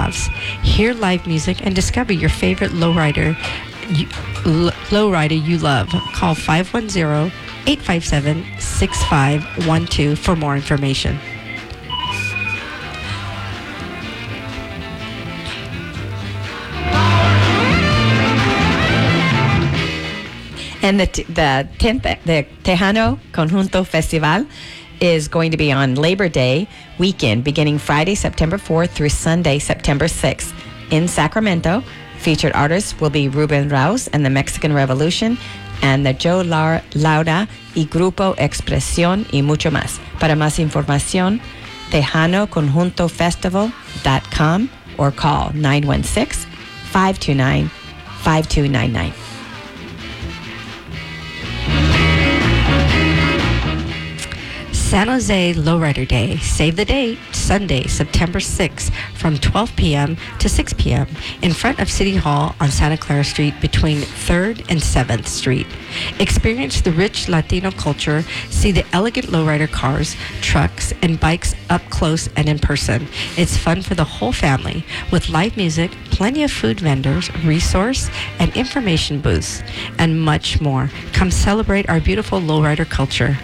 halves. Hear live music and discover your favorite lowrider you love. Call 510-857-6512 for more information. And the Tejano Conjunto Festival is going to be on Labor Day weekend, beginning Friday, September 4th through Sunday, September 6th in Sacramento. Featured artists will be Ruben Raus and the Mexican Revolution, and the Joe Lauda y Grupo Expresión y mucho más. Para más información, tejanoconjuntofestival.com or call 916-529-5299. San Jose Lowrider Day. Save the date, Sunday, September 6th from 12 p.m. to 6 p.m. in front of City Hall on Santa Clara Street between 3rd and 7th Street. Experience the rich Latino culture, see the elegant lowrider cars, trucks, and bikes up close and in person. It's fun for the whole family with live music, plenty of food vendors, resource and information booths, and much more. Come celebrate our beautiful lowrider culture.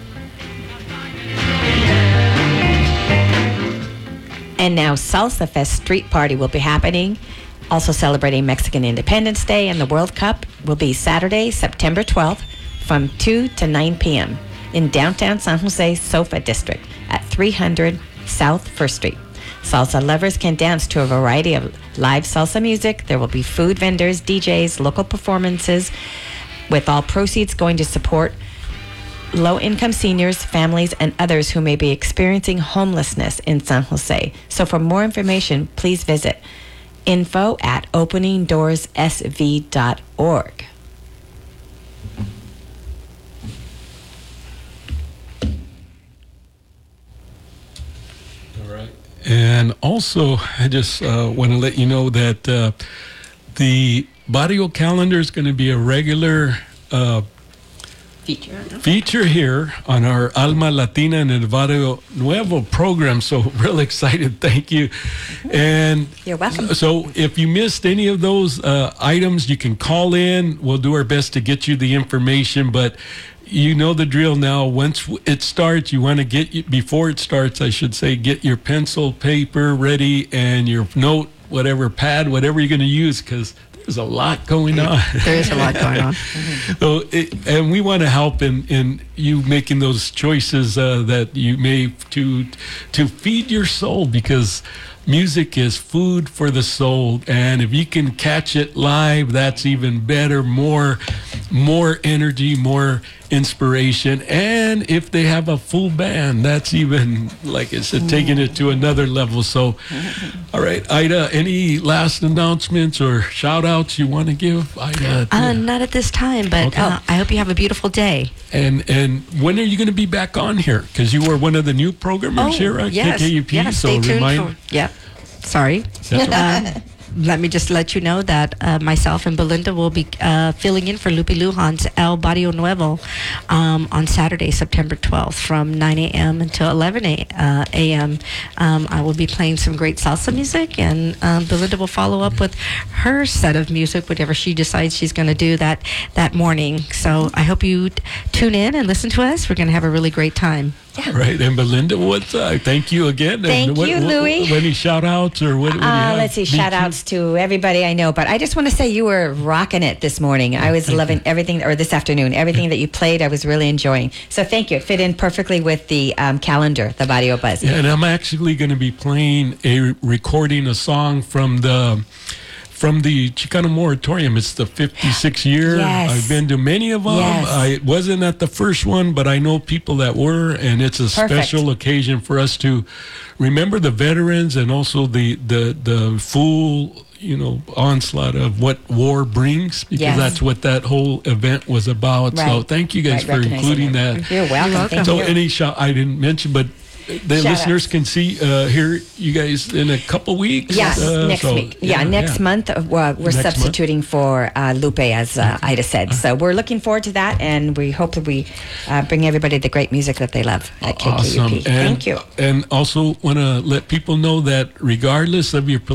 And now Salsa Fest Street Party will be happening, also celebrating Mexican Independence Day, and the World Cup will be Saturday, September 12th from 2 to 9 p.m. in downtown San Jose Sofa District at 300 South 1st Street. Salsa lovers can dance to a variety of live salsa music. There will be food vendors, DJs, local performances, with all proceeds going to support low-income seniors, families, and others who may be experiencing homelessness in San Jose. So for more information, please visit info@openingdoorsSV.org. All right. And also, I just want to let you know that the Barrio Calendar is going to be a regular feature here on our Alma Latina en el Barrio Nuevo program. So real excited. Thank you. And you're welcome. So if you missed any of those items, you can call in. We'll do our best to get you the information, but you know the drill now. Once it starts, you want to before it starts, I should say, get your pencil, paper ready, and your note, whatever pad, whatever you're going to use, because there's a lot going on. There is a lot going on. So, and we want to help in you making those choices that you may to feed your soul, because music is food for the soul, and if you can catch it live, that's even better. More energy, more inspiration, and if they have a full band, that's even, like I said, taking it to another level. So, all right, Ida, any last announcements or shout outs you want to give, Ida? Not at this time, but okay. I hope you have a beautiful day. And when are you going to be back on here? Because you were one of the new programmers here at KKUP. Yeah, stay tuned. Sorry. Let me just let you know that myself and Belinda will be filling in for Lupe Lujan's El Barrio Nuevo on Saturday, September 12th from 9 a.m. until 11 a.m. I will be playing some great salsa music, and Belinda will follow up with her set of music, whatever she decides she's going to do that morning. So I hope you tune in and listen to us. We're going to have a really great time. Yeah. All right, and Belinda, thank you again. Thank you, Louie. Any shout outs or what do you have? Let's see, shout outs to everybody I know, but I just want to say you were rocking it this morning. I was loving everything, or this afternoon, everything that you played, I was really enjoying. So thank you. It fit in perfectly with the calendar, the Barrio Buzz. Yeah, and I'm actually going to be recording a song from the Chicano Moratorium. It's the 56th year. Yes. I've been to many of them. Yes. I wasn't at the first one, but I know people that were, and it's a special occasion for us to remember the veterans and also the full, onslaught of what war brings, because that's what that whole event was about. Right. So thank you guys for including that. You're welcome. Thank you. Any shout I didn't mention, but the listeners can hear you guys in a couple weeks. Yes, next week. Next month we're substituting for Lupe, as Ida said. So we're looking forward to that, and we hope that we bring everybody the great music that they love at KKUP. Awesome. Thank you. And also want to let people know that regardless of your